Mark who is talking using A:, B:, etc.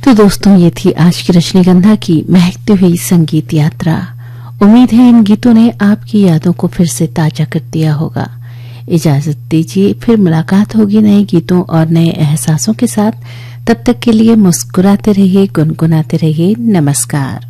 A: तो दोस्तों, ये थी आज की रजनीगंधा की महकती हुई संगीत यात्रा। उम्मीद है इन गीतों ने आपकी यादों को फिर से ताजा कर दिया होगा। इजाजत दीजिए, फिर मुलाकात होगी नए गीतों और नए एहसासों के साथ। तब तक के लिए मुस्कुराते रहिए, गुनगुनाते रहिए। नमस्कार।